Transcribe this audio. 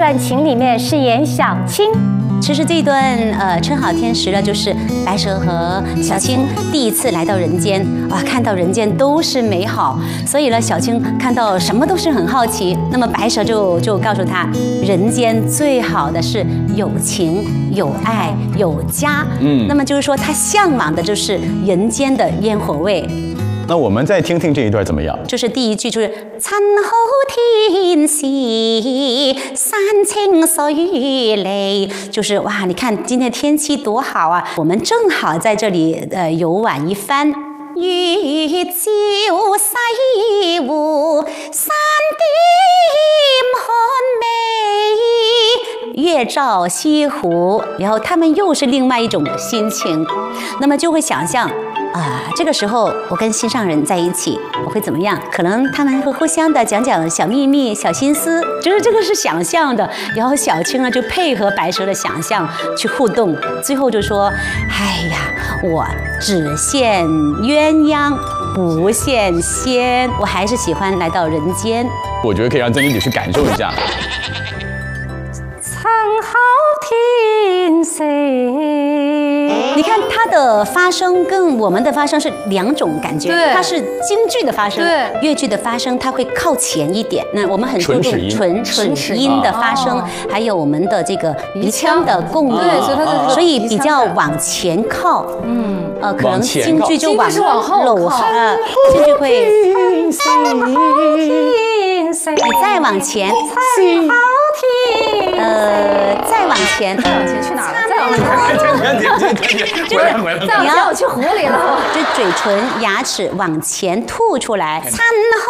段情里面饰演小青。 其实这一段称好天时了，就是白蛇和小青第一次来到人间，哇，看到人间都是美好，所以呢，小青看到什么都是很好奇。那么白蛇就告诉他，人间最好的是有情、有爱、有家。那么就是说他向往的就是人间的烟火味。 那我们再听听这一段怎么样？ 就是第一句，就是趁好天时，山清水利，就是哇，你看今天天气多好啊，我们正好在这里游玩一番。月照西湖，山点看美。月照西湖，然后他们又是另外一种心情，那么就会想象。这个时候我跟心上人在一起，我会怎么样？可能他们会互相的讲讲小秘密、小心思，就是这个是想象的。然后小青呢就配合白蛇的想象去互动，最后就说：“哎呀，我只羡鸳鸯，不羡仙，我还是喜欢来到人间。” 我觉得可以让曾经姐去感受一下。 趁好天时。 你看它的发声跟我们的发声是两种感觉，它是京剧的发声，粤剧的发声它会靠前一点。那我们很注重唇齿音的发声，还有我们的这个鼻腔的共鸣，所以比较往前靠。可能京剧就往后靠，京剧会。你再往前，再往前去哪了？再往前。 你要去湖里了， 就嘴唇、牙齿往前吐出来。餐后